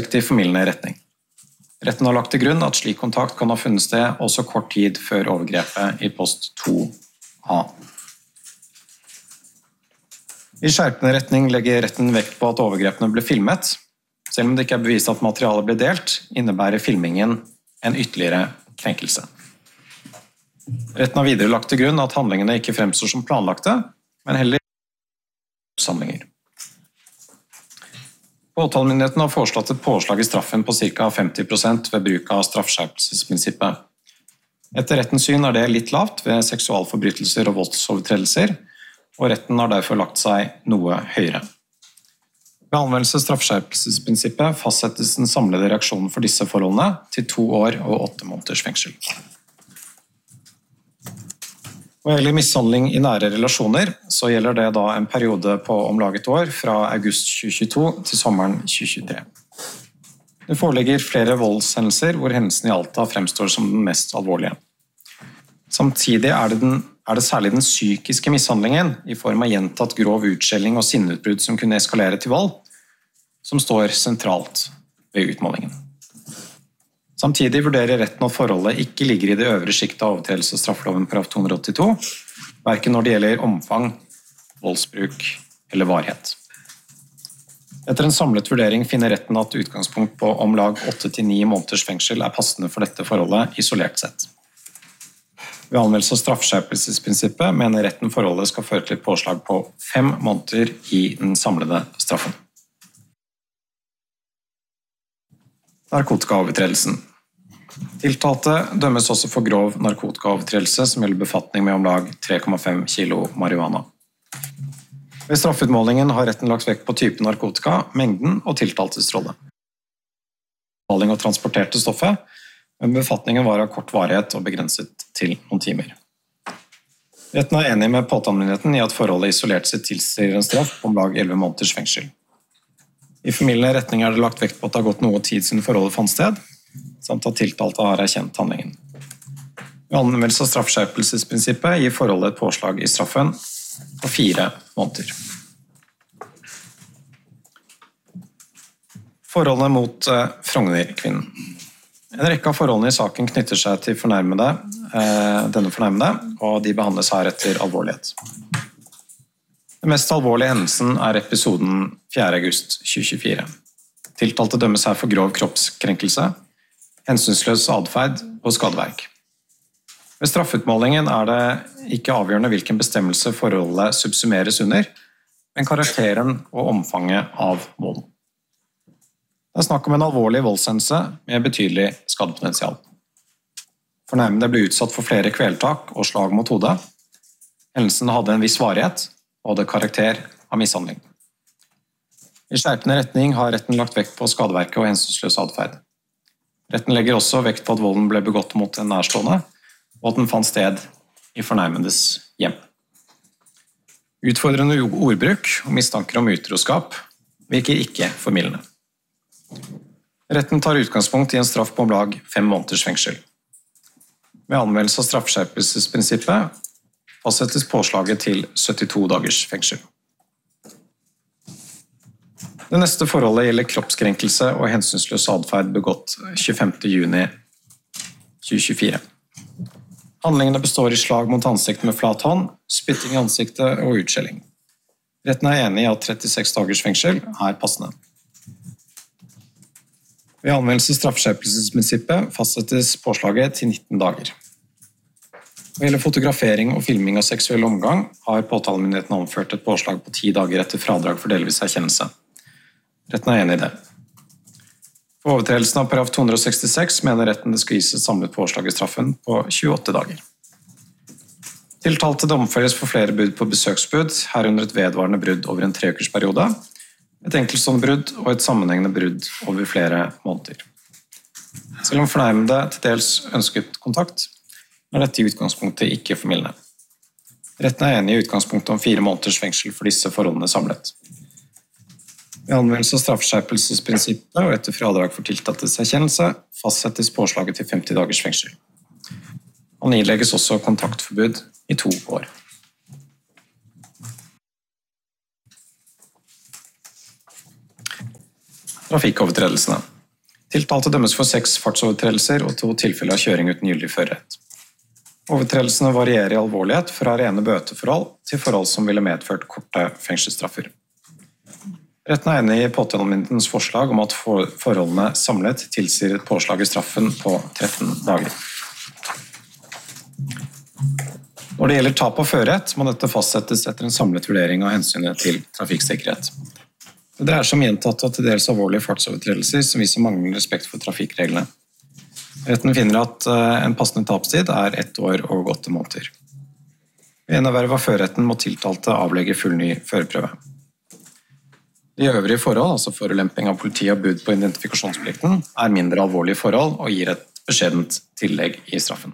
objektiv formildende retning. Retten har lagt til grunn at slik kontakt kan ha funnet sted også kort tid før overgrepet i post 2a. I skjerpende retning legger retten vekt på at overgrepene ble filmet. Selv om det ikke er bevist at materialet ble delt, innebærer filmingen en ytterligere krenkelse. Retten har videre lagt til grunn at handlingene ikke fremstår som planlagte, men heller samlinger. Påtalemyndigheten har foreslått et påslag i straffen på ca. 50% ved bruk av straffskjerpelsesprinsippet. Etter rettens syn er det litt lavt ved seksualforbrytelser og voldsovertredelser, og retten har derfor lagt seg noe høyere. Ved anvendelse av straffskjerpelsesprinsippet fastsettes den samlede reaksjonen for disse forholdene til 2 år og 8 måneders fengsel. Hva gjelder mishandling i nære relasjoner, så gjelder det da en periode på om lag et år fra august 2022 til sommeren 2023. Det foreligger flere voldshendelser hvor hendelsen i Alta fremstår som den mest alvorlige. Samtidig er det særlig den psykiske mishandlingen i form av gjentatt grov utskjelling og sinneutbrudd som kunne eskalere til vold, som står sentralt ved utmålingen. Samtidig vurderer retten at forholdet ikke ligger i det øvre skiktet av overtredelse av straffeloven § 282, hverken når det gjelder omfang, voldsbruk eller varighet. Etter en samlet vurdering finner retten at utgangspunkt på om lag 8-9 måneders fengsel er passende for dette forholdet isolert sett. Ved anvendelse av straffskjerpelsesprinsippet mener retten forholdet skal føre til et påslag på 5 måneder i den samlede straffen. Narkotikaovertredelsen. Tiltalte dømmes også for grov narkotikaovertredelse som gjelder befatning med om lag 3,5 kilo marihuana. Ved straffutmålingen har retten lagt vekt på typen narkotika, mengden og tiltaltes rolle. Behandling og transporterte stoffet, men befatningen var av kort varighet og begrenset til noen timer. Retten er enig med påtalemyndigheten i at forholdet isolert sett tilsier en straff på om lag 11 måneders fengsel. I formildende retning er det lagt vekt på at det har gått noe tid siden forholdet fant sted, samt at tiltalte har erkjent handlingen. Ved anvendelse av straffskjerpelsesprinsippet gir forholdet et påslag i straffen på 4 måneder. Forholdene mot Frogner-kvinnen. En rekke av forholdene i saken knytter seg til denne fornærmede, og de behandles her etter alvorlighet. Den mest alvorlige hendelsen er episoden 4. august 2024. Tiltalte dømmes her for grov kroppskrenkelse, hensynsløs adferd og skadeverk. Ved straffutmålingen er det ikke avgjørende hvilken bestemmelse forholdet subsumeres under, men karakteren og omfanget av volden. Det er snakk om en alvorlig voldshendelse med betydelig skadepotensial. Fornærmede ble utsatt for flere kveltak og slag mot hodet. Hendelsen hadde en viss varighet og hadde karakter av mishandling. I skjerpende retning har retten lagt vekt på skadeverket og hensynsløs adferd. Retten legger også vekt på at volden ble begått mot en nærstående, og at den fant sted i fornærmendes hjem. Utfordrende ordbruk og mistanker om utroskap virker ikke formildende. Retten tar utgangspunkt i en straff på om lag 5 måneders fengsel. Ved anvendelse av straffskjerpelsesprinsippet fastsettes påslaget til 72 dagers fengsel. Det neste forholdet gjelder kroppskrenkelse og hensynsløs adferd begått 25. juni 2024. Handlingene består i slag mot ansiktet med flat hånd, spytting i ansiktet og utskjelling. Retten er enig i at 36 dagers fengsel er passende. Ved anvendelse av straffskjerpelsesprinsippet fastsettes påslaget til 19 dager. Når det gjelder fotografering og filming av seksuell omgang, har påtalemyndigheten anført et påslag på 10 dager etter fradrag for delvis erkjennelse. Retten er enig i det. For overtredelsen av § 266 mener retten det skal gis et samlet påslag i straffen på 28 dager. Tiltalte domføres for flere brudd på besøksbrudd, herunder et vedvarende brudd over en 3-ukersperiode, et enkeltstående brudd og et sammenhengende brudd over flere måneder. Selv om fornærmede til dels ønsket kontakt, er dette i utgangspunktet ikke formildende. Retten er enig i utgangspunktet om 4 måneders fengsel for disse forholdene samlet. Ved anvendelse av straffskjerpelsesprinsippet og etter fradrag for tiltaltes erkjennelse fastsettes påslaget til 50 dagers fengsel. Han ilegges også kontaktforbud i 2 år. Trafikkovertredelsene. Tiltalte dømmes for 6 fartsovertredelser og 2 tilfeller av kjøring uten gyldig førerrett. Overtredelsene varierer i alvorlighet fra rene bøteforhold til forhold som ville medført korte fengselsstraffer. Retten er enig i påtalemyndighetens forslag om at forholdene samlet tilsier et påslag i straffen på 13 dager. Når det gjelder tap av førerrett, må dette fastsettes etter en samlet vurdering av hensynet til trafikksikkerhet. Det dreier seg om gjentatte og til dels alvorlige fartsovertredelser som viser manglende respekt for trafikkreglene. Retten finner at en passende tapstid er 1 år og 8 måneder. Ved gjenerverv av førerretten må tiltalte avlegge full ny førerprøve. De øvrige forhold, altså forulemping av politi og bud på identifikasjonsplikten, er mindre alvorlige forhold og gir et beskjedent tillegg i straffen.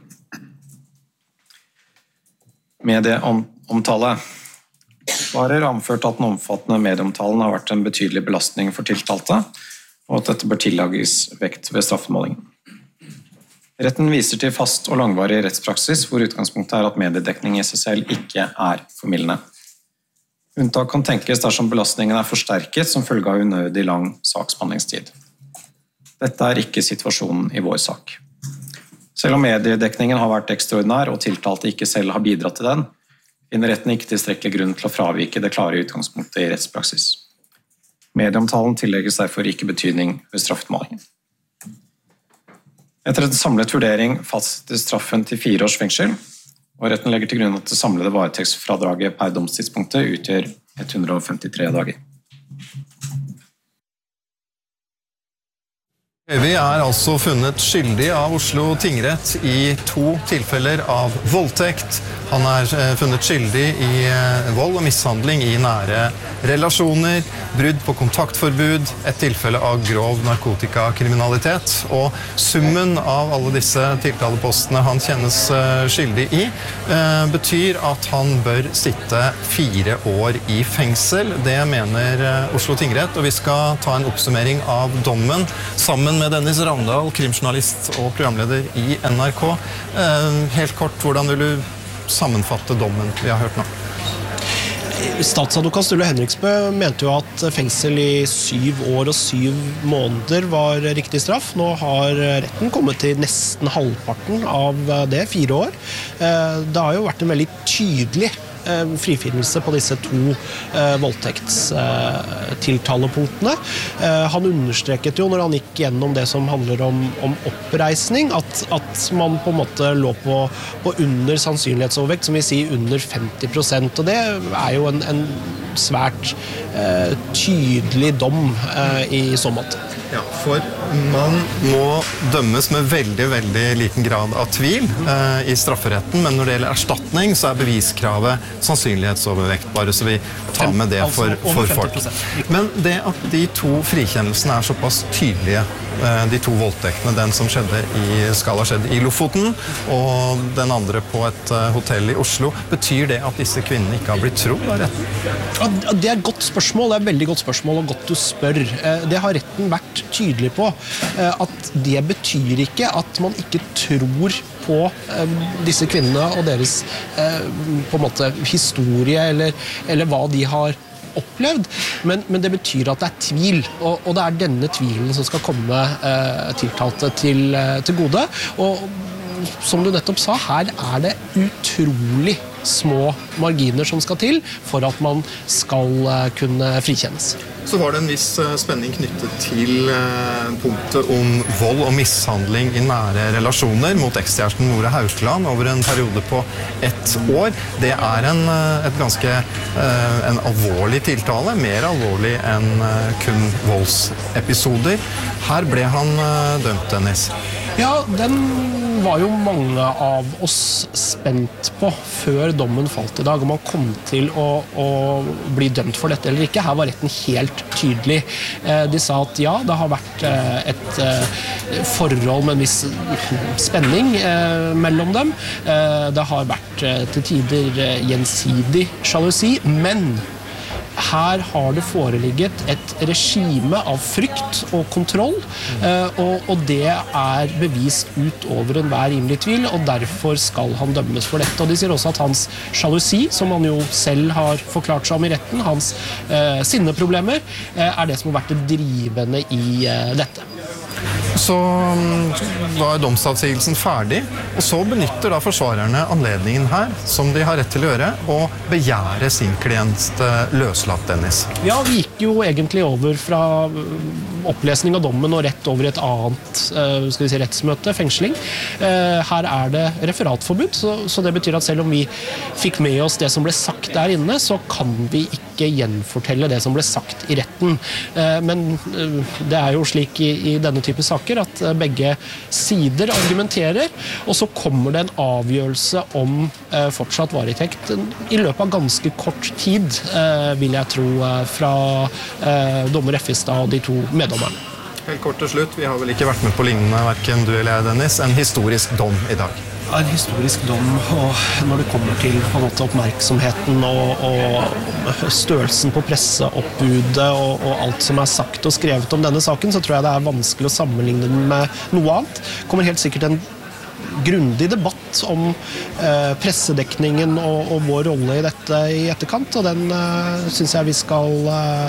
Medieomtale. Svarer anført at den omfattende medieomtalen har vært en betydelig belastning for tiltalte, og at dette bør tillages vekt ved straffemålingen. Retten viser til fast og langvarig rettspraksis, hvor utgangspunktet er at mediedekning i seg selv ikke er formildende. Unntak kan tenkes dersom belastningen er forsterket som følge av unødig lang saksbehandlingstid. Dette er ikke situasjonen i vår sak. Selv om mediedekningen har vært ekstraordinær og tiltalte ikke selv har bidratt til den, finner retten ikke tilstrekkelig grunn til å fravike det klare utgangspunktet i rettspraksis. Medieomtalen tillegges derfor ikke betydning ved straffemålingen. Etter en samlet vurdering fastsettes straffen til 4 års fengsel, og retten legger til grunn at det samlede varetektsfradraget per domstidspunktet utgjør 153 dager. Øyvi er altså funnet skyldig av Oslo tingrett i 2 tilfeller av voldtekt. Han er funnet skyldig i vold og mishandling i nære relasjoner, brudd på kontaktforbud, et tilfelle av grov narkotikakriminalitet. Og summen av alle disse tiltalepostene han kjennes skyldig i, betyr at han bør sitte 4 år i fengsel. Det mener Oslo tingrett, og vi skal ta en oppsummering av dommen sammen med Dennis Ravndal, krimjournalist og programleder i NRK. Helt kort, hvordan vil du sammenfatte dommen vi har hørt nå? Statsadvokat Sturle Henriksbø mente jo at fengsel i 7 år og 7 måneder var riktig straff. Nå har retten kommet til nesten halvparten av det, 4 år. Det har jo vært en veldig tydelig frifinnelse på disse 2 voldtektstiltalepunktene. Han understreket jo når han gikk gjennom det som handler om oppreisning, at man på en måte lå på under sannsynlighetsovervekt, som vi sier under 50%, og det er jo en svært tydelig dom i så måte. Ja, for man må dømmes med veldig, veldig liten grad av tvil i strafferetten, men når det gjelder erstatning, så er beviskravet sannsynlighetsovervekt, bare så vi tar med det for folk. Men det at de 2 frikjennelsene er såpass tydelige, de 2 voldtektene, den som skal ha skjedd i Lofoten, og den andre på et hotell i Oslo, betyr det at disse kvinnene ikke har blitt trodd av retten? Ja, det er et godt spørsmål, det er et veldig godt spørsmål, og godt du spør. Det har retten vært tydelig på, at det betyr ikke at man ikke tror på disse kvinnene og deres på en måte historie eller hva de har opplevd, men det betyr at det er tvil, og det er denne tvilen som skal komme tiltalte til gode. Og som du nettopp sa, her er det utrolig små marginer som skal til for at man skal kunne frikjennes. Så var det en viss spenning knyttet til punktet om vold og mishandling i nære relasjoner mot ekskjæresten Nora Haukeland over en periode på 1 år. Det er en alvorlig tiltale, mer alvorlig enn kun voldsepisoder. Her ble han dømt, Dennis. Ja, den var jo mange av oss spent på før dommen falt i dag, om man kom til å bli dømt for dette eller ikke. Her var retten helt tydelig. De sa at ja, det har vært et forhold med en viss spenning mellom dem. Det har vært til tider gjensidig sjalusi, men her har det foreligget et regime av frykt og kontroll, og det er bevist utover enhver rimelig tvil, og derfor skal han dømmes for dette. Og de sier også at hans sjalusi, som han jo selv har forklart seg om i retten, hans sinneproblemer, er det som har vært det drivende i dette. så var domsavsigelsen ferdig, og så benytter da forsvarerne anledningen her, som de har rett til å gjøre, og begjære sin klient løslatt, Dennis. Ja, vi gikk jo egentlig over fra opplesning av dommen og rett over et annet skal vi si, rettsmøte, fengsling. Her er det referatforbud, så det betyr at selv om vi fikk med oss det som ble sagt der inne, så kan vi ikke gjenfortelle det som ble sagt i retten. Men det er jo slik i denne type saker at begge sider argumenterer, og så kommer det en avgjørelse om fortsatt varetekt i løpet av ganske kort tid, vil jeg tro, fra dommer Effestad og de to meddommerne. Helt kort til slutt, vi har vel ikke vært med på lignende, hverken du eller jeg, Dennis, en historisk dom i dag. En historisk dom, og når det kommer til på en måte oppmerksomheten og størrelsen på presseoppbudet og alt som er sagt og skrevet om denne saken, så tror jeg det er vanskelig å sammenligne den med noe annet. Det kommer helt sikkert en grundig debatt om pressedekningen og vår rolle i dette i etterkant, og den synes jeg vi skal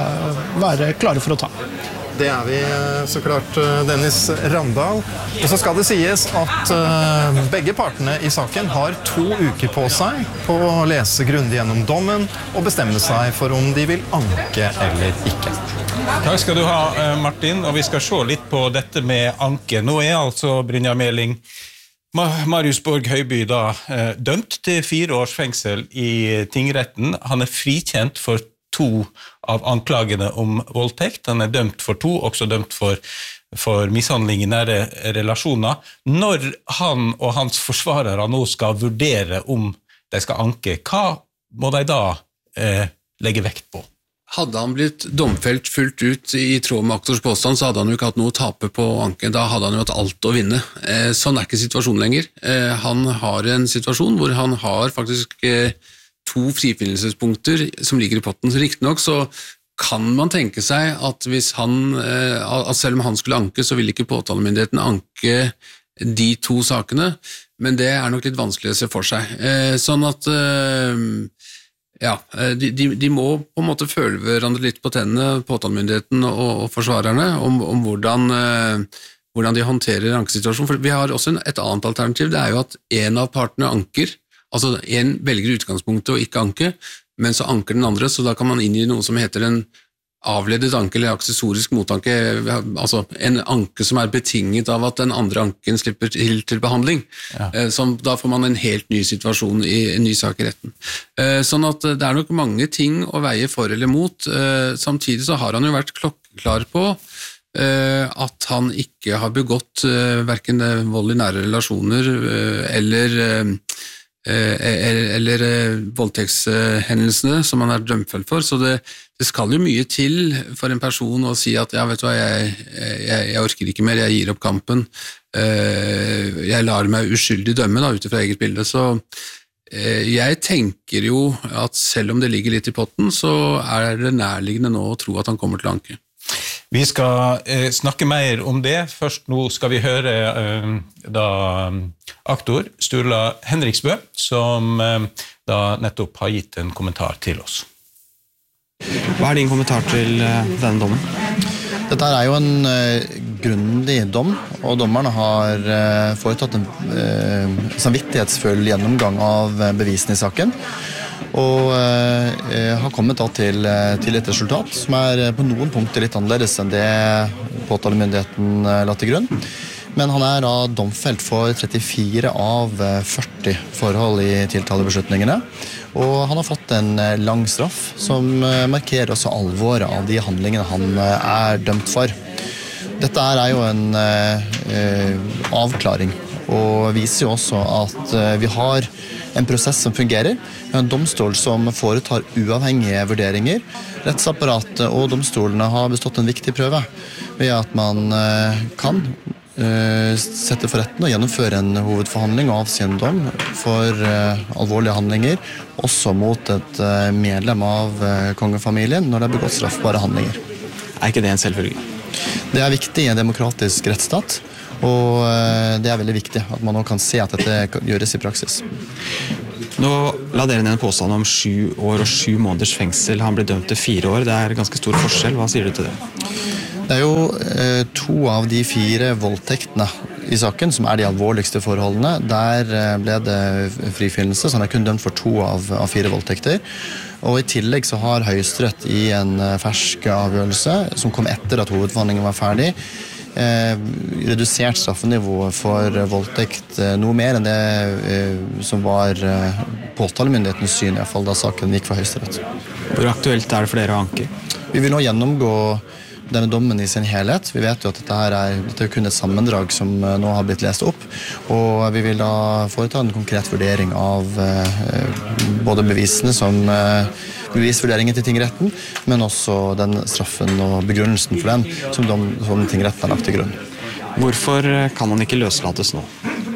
være klare for å ta. Det er vi så klart, Dennis Randal. Og så skal det sies at begge partene i saken har 2 uker på seg på å lese grundig gjennom dommen og bestemme seg for om de vil anke eller ikke. Takk skal du ha, Martin, og vi skal se litt på dette med anke. Nå er altså Brynjar Meling Marius Borg Høiby da dømt til 4 års fengsel i tingretten. Han er frikjent for 2 av anklagene om voldtekt. Han er dømt for 2, også dømt for mishandling i nære relasjoner. Når han og hans forsvarere nå skal vurdere om de skal anke, hva må de da legge vekt på? Hadde han blitt domfelt fullt ut i tråd med aktors påstand, så hadde han jo ikke hatt noe å tape på anke. Da hadde han jo hatt alt å vinne. Sånn er ikke situasjonen lenger. Han har en situasjon hvor han har faktisk 2 frifinnelsespunkter som ligger i potten. Så riktig nok så kan man tenke seg at hvis at selv om han skulle anke, så vil ikke påtalemyndigheten anke de 2 sakene, men det er nok litt vanskelig å se for seg. Sånn at ja, de må på en måte føle hverandre litt på tennene, påtalemyndigheten og forsvarerne, om hvordan de håndterer ankesituasjonen. For vi har også et annet alternativ, det er jo at en av partene anker, altså en velger utgangspunktet og ikke anke, men så anker den andre, så da kan man inn i noe som heter en avledet anke eller aksessorisk motanke, altså en anke som er betinget av at den andre anken slipper til behandling. Ja. Da får man en helt ny situasjon i en ny sak i retten. Sånn at det er nok mange ting å veie for eller mot. Samtidig så har han jo vært klokkeklar på at han ikke har begått hverken vold i nære relasjoner eller voldtektshendelsene som han er dømfelt for, så det skal jo mye til for en person å si at ja, vet du hva, jeg orker ikke mer, jeg gir opp kampen, jeg lar meg uskyldig dømme da, utifra eget bilde, så jeg tenker jo at selv om det ligger litt i potten, så er det nærliggende nå å tro at han kommer til å anke. Vi skal snakke mer om det. Først nå skal vi høre aktor Sturla Henriksbø, som da nettopp har gitt en kommentar til oss. Hva er din kommentar til denne dommen? Dette er jo en grundig dom, og dommerne har foretatt en samvittighetsfull gjennomgang av bevisene i saken, og har kommet da til et resultat som er på noen punkter litt annerledes enn det påtalemyndigheten la til grunn. Men han er da domfelt for 34 av 40 forhold i tiltalebeslutningene, og han har fått en lang straff som markerer også alvoret av de handlingene han er dømt for. Dette er jo en avklaring, og viser jo også at vi har en prosess som fungerer. Vi har en domstol som foretar uavhengige vurderinger. Rettsapparatet og domstolene har bestått en viktig prøve ved at man kan sette for retten og gjennomføre en hovedforhandling og avsi en dom for alvorlige handlinger, også mot et medlem av kongefamilien når det er begått straffbare handlinger. Er ikke det en selvfølge? Det er viktig i en demokratisk rettsstat, og det er veldig viktig at man nå kan se at dette gjøres i praksis. Nå la dere ned en påstand om 7 år og 7 måneders fengsel. Han ble dømt til 4 år. Det er ganske stor forskjell. Hva sier du til det? Det jo 2 av de 4 voldtektene i saken, som de alvorligste forholdene. Der ble det frifinnelse, så han kun dømt for 2 av 4 voldtekter. Og i tillegg så har Høyesterett i en fersk avgjørelse, som kom etter at hovedforhandlingen var ferdig, redusert straffenivået for voldtekt noe mer enn det som var påtalemyndighetens syn, I hvert fall da saken gikk for Høyesterett. Hvor aktuelt det for dere å anke? Vi vil nå gjennomgå denne dommen I sin helhet. Vi vet jo at dette kun et sammendrag som nå har blitt lest opp, og vi vil da foreta en konkret vurdering av både bevisene som bevisvurderingen til tingretten, men også den straffen og begrunnelsen for den som tingretten har lagt til grunn. Hvorfor kan han ikke løslates nå?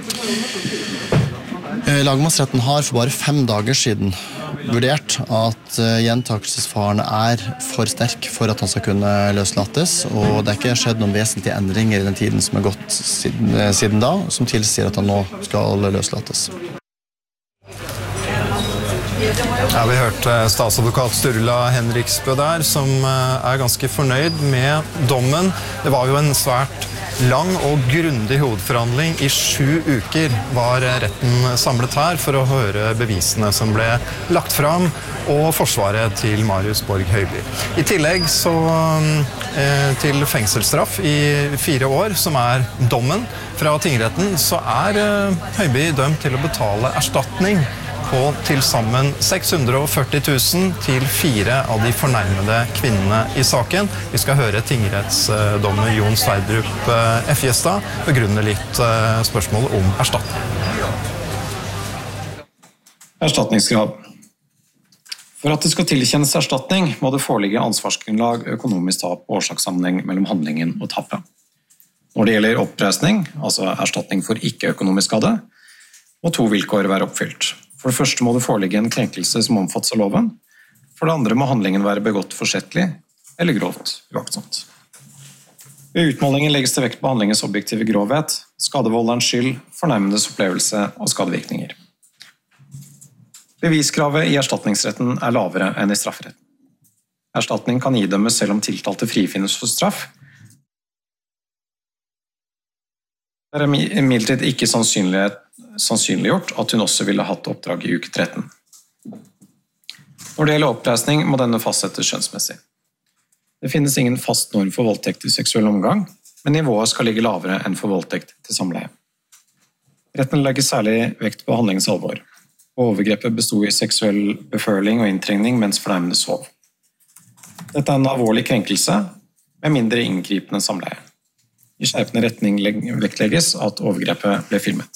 Lagmannsretten har for bare 5 dager siden vurdert at gjentakelsesfaren for sterk for at han skal kunne løslates, og det ikke skjedd noen vesentlige endringer I den tiden som gått siden da, som tilsier at han nå skal løslates. Ja, vi hørte statsadvokat Sturla Henriksbø der, som ganske fornøyd med dommen. Det var jo en svært lang og grundig hovedforhandling. I 7 uker var retten samlet her for å høre bevisene som ble lagt fram, og forsvaret til Marius Borg Høiby. I tillegg så til fengselsstraff I 4 år, som dommen fra tingretten, så Høiby dømt til å betale erstatning på til sammen 640 000 til 4 av de fornærmede kvinnene I saken. Vi skal høre tingrettsdommer Jon Sverdrup Fjestad begrunne litt spørsmål om erstatning. Erstatningskrav. For at det skal tilkjennes erstatning, må det foreligge ansvarsgrunnlag, økonomisk tap og årsakssammenheng mellom handlingen og tapet. Når det gjelder oppreisning, altså erstatning for ikke-økonomisk skade, må 2 vilkår være oppfylt. For det første må det foreligge en krenkelse som omfattes av loven. For det andre må handlingen være begått forsettlig eller grovt uaktsomt. Ved utmålingen legges det vekt på handlingens objektive grovhet, skadevolderens skyld, fornærmendes opplevelse og skadevirkninger. Beviskravet I erstatningsretten lavere enn I strafferetten. Erstatning kan idømmes selv om tiltalte frifinnes for straff. Det imidlertid ikke sannsynliggjort at hun også ville hatt oppdrag I uke 13. Når det gjelder oppreisning, må denne fastsettes skjønnsmessig. Det finnes ingen fast norm for voldtekt I seksuell omgang, men nivået skal ligge lavere enn for voldtekt til samleie. Retten legger særlig vekt på handlingens alvor. Overgrepet bestod I seksuell beføling og inntrengning mens fornærmende sov. Dette en alvorlig krenkelse, med mindre inngripende samleie. I skjerpende retning vektlegges at overgrepet ble filmet.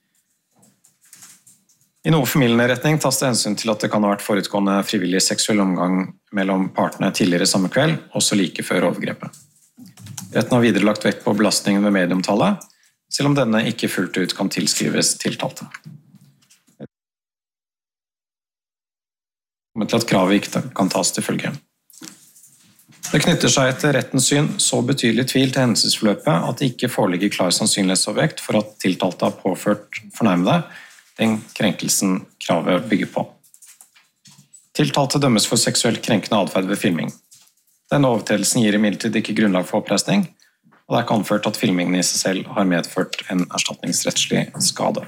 I noe formildende retning tas det hensyn til at det kan ha vært forutgående frivillig seksuell omgang mellom partene tidligere samme kveld, også like før overgrepet. Retten har videre lagt vekt på belastningen ved medieomtale, selv om denne ikke fullt ut kan tilskrives tiltalte. Men til at kravet ikke kan tas til følge. Det knytter seg etter rettens syn så betydelig tvil til hendelsesforløpet at det ikke foreligger klar sannsynlighetsobjekt for at tiltalte har påført fornærmede den krenkelsen kravet bygger på. Tiltalte dømmes for seksuelt krenkende adferd ved filming. Denne overtredelsen gir imidlertid ikke grunnlag for oppreisning, og det ikke anført at filmingen I seg selv har medført en erstatningsrettslig skade.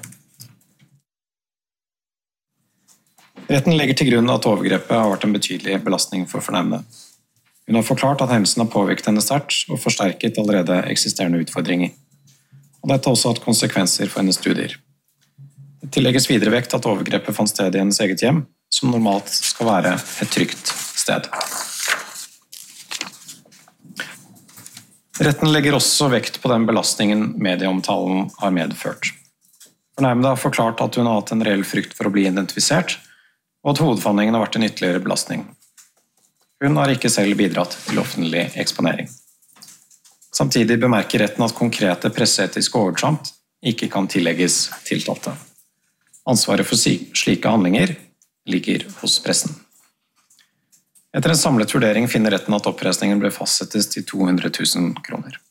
Retten legger til grunn at overgrepet har vært en betydelig belastning for fornærmede. Hun har forklart at hendelsen har påvirket henne sterkt og forsterket allerede eksisterende utfordringer. Og dette har også hatt konsekvenser for hennes studier. Det tillegges videre vekt at overgrepet fant sted I hennes eget hjem, som normalt skal være et trygt sted. Retten legger også vekt på den belastningen medieomtalen har medført. Fornærmede har forklart at hun har hatt en reell frykt for å bli identifisert, og at hovedforhandlingen har vært en ytterligere belastning. Hun har ikke selv bidratt til offentlig eksponering. Samtidig bemerker retten at konkrete presseetiske overtramp ikke kan tillegges tiltalte. Ansvaret for slike handlinger ligger hos pressen. Etter en samlet vurdering finner retten at oppreisningen ble fastsettes til 200 000 kroner.